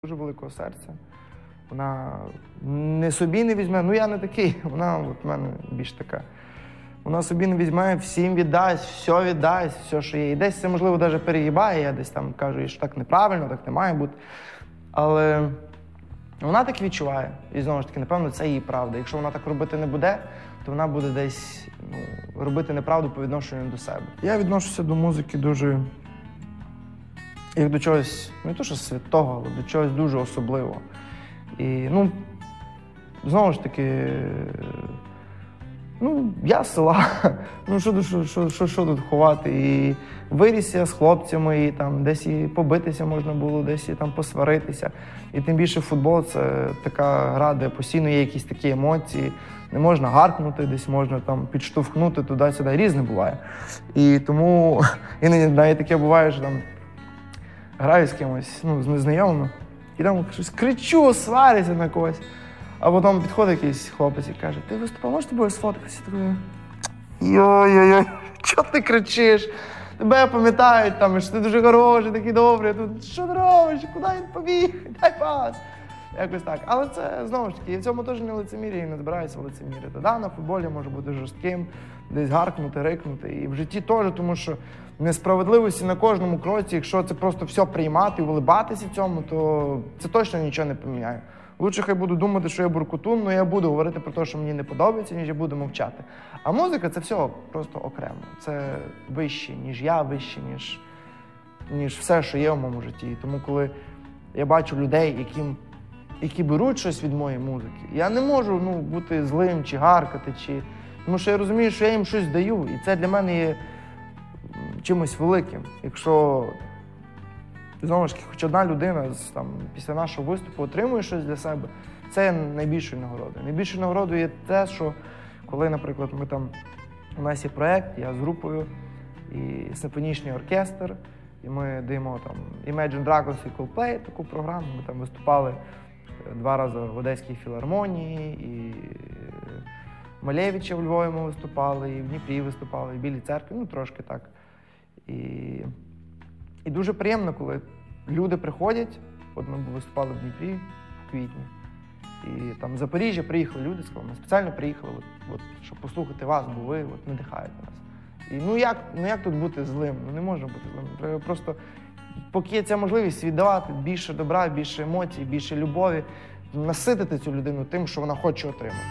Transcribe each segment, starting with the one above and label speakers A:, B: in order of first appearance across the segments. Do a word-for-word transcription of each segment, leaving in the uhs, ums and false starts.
A: Дуже великого серця. Вона не собі не візьме, ну я не такий, вона от в мене більш така. Вона собі не візьме, всім віддасть, все віддасть, все, що є. І десь це, можливо, навіть перегибає, я десь там кажу, що так неправильно, так не має бути. Але вона так відчуває. І знову ж таки, напевно, це її правда. Якщо вона так робити не буде, то вона буде десь ну, робити неправду по відношенню до себе. Я відношуся до музики дуже, як до чогось, не то що святого, але до чогось дуже особливого. І, ну, знову ж таки, ну, я з села, ну, що, що, що, що, що тут ховати? І виріс я з хлопцями, і там десь і побитися можна було, десь і там посваритися. І тим більше футбол – це така гра, де постійно є якісь такі емоції. Не можна гаркнути, десь можна там підштовхнути туди-сюди. Різне буває. І тому іноді навіть таке буває, що там граю з кимось, ну, з незнайомими, і там щось кричу, сварюся на когось. А потім підходить якийсь хлопець і каже: ти виступав, можеш з тобою сфоткатися? Такою, йой-йой-йой, чого ти кричиш? Тебе пам'ятають, там, що ти дуже хороший, такий добрий, тут що ти робиш, куди він побіг, дай пас. Якось так. Але це, знову ж таки, і в цьому теж не лицемір'я, і не збираюся лицемірити. Да, на футболі може бути жорстким, десь гаркнути, рикнути. І в житті теж, тому що несправедливості на кожному кроці, якщо це просто все приймати і улибатися цьому, то це точно нічого не поміняє. Лучше хай буду думати, що я буркутун, але я буду говорити про те, що мені не подобається, ніж я буду мовчати. А музика – це все просто окремо. Це вище, ніж я, вище, ніж, ніж все, що є в моєму житті. І тому, коли я бачу людей, яким, які беруть щось від моєї музики, я не можу ну, бути злим чи гаркати, чи... тому що я розумію, що я їм щось даю. І це для мене є чимось великим. Якщо, знову ж таки, хоч одна людина там, після нашого виступу отримує щось для себе, це є найбільшою нагородою. Найбільшою нагородою є те, що коли, наприклад, ми там, у нас є проєкт, я з групою, і симфонічний оркестр, і ми даємо там Imagine Dragons і Coldplay, таку програму, ми там виступали два рази в Одеській філармонії, і Малевича в Львові ми виступали, і в Дніпрі виступали, і в Білій церкві, ну трошки так. І, і дуже приємно, коли люди приходять, от ми виступали в Дніпрі в квітні, і там з Запоріжжя приїхали люди, сказали, ми спеціально приїхали, от, от, щоб послухати вас, бо ви от, надихаєте нас. І ну як, ну як тут бути злим? Ну не можна бути злим. Треба просто, поки є ця можливість віддавати більше добра, більше емоцій, більше любові, наситити цю людину тим, що вона хоче отримати.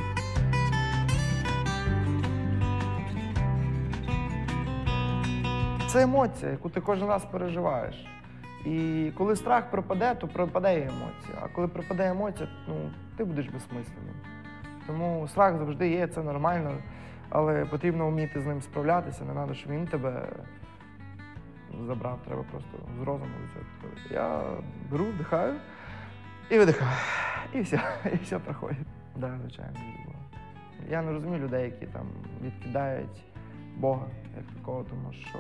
A: Це емоція, яку ти кожен раз переживаєш. І коли страх пропаде, то пропаде і емоція. А коли пропаде емоція, ну, ти будеш безсмисленним. Тому страх завжди є, це нормально, але потрібно вміти з ним справлятися, не треба, щоб він тебе забрав, треба просто з розуму до цього підходити. Я беру, вдихаю і видихаю, і все, і все проходить. Так, да, звичайно, дуже багато. Я не розумію людей, які там відкидають Бога як такого, тому що,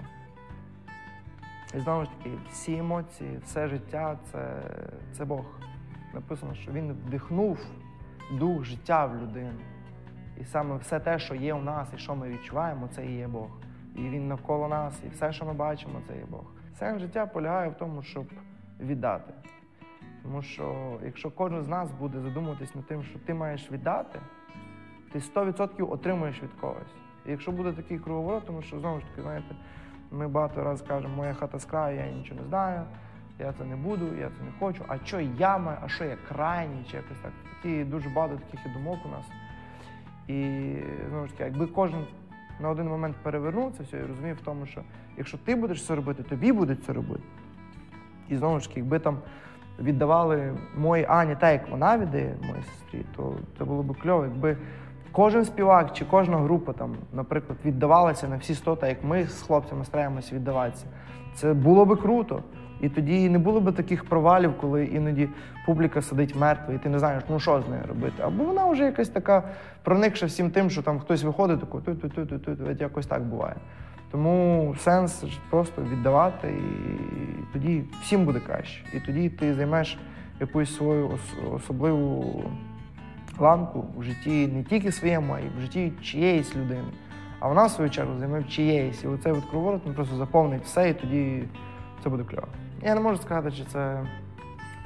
A: і знову ж таки, всі емоції, все життя – це, це Бог. Написано, що Він вдихнув дух життя в людину. І саме все те, що є у нас і що ми відчуваємо, це і є Бог. І Він навколо нас, і все, що ми бачимо, це є Бог. Сенс життя полягає в тому, щоб віддати. Тому що, якщо кожен з нас буде задумуватись над тим, що ти маєш віддати, ти сто відсотків отримуєш від когось. І якщо буде такий круговорот, тому що, знову ж таки, знаєте, ми багато разів кажемо, моя хата з краю, я нічого не знаю, я це не буду, я це не хочу, а що я маю, а що я крайній, чи якось так. Такі, дуже багато таких і думок у нас. І, знову ж таки, якби кожен на один момент перевернув це все і розумів в тому, що якщо ти будеш це робити, тобі будуть це робити. І, знову ж таки, якби там віддавали моїй Ані так, як вона віддає моїй сестрі, то це було б кльово, якби кожен співак чи кожна група, там, наприклад, віддавалася на всі сто, так як ми з хлопцями стараємося віддаватися. Це було би круто. І тоді не було б таких провалів, коли іноді публіка сидить мертва, і ти не знаєш, ну що з нею робити. Або вона вже якась така проникша всім тим, що там хтось виходить, такий ту-ту-ту-ту-ту, якось так буває. Тому сенс просто віддавати, і тоді всім буде краще. І тоді ти займеш якусь свою особливу ланку в житті не тільки своєму, а й в житті чиєїсь людини. А вона, в свою чергу, займе чиєїсь. І оцей от круговорот просто заповнить все, і тоді це буде кльово. Я не можу сказати, чи це